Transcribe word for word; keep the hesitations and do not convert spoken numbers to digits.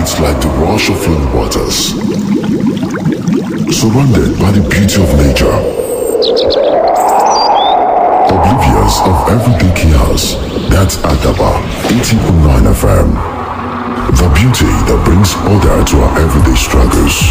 It's like the rush of flowing waters, surrounded by the beauty of nature, oblivious of everyday chaos. That's Adaba eighty point nine F M. The beauty that brings order to our everyday struggles.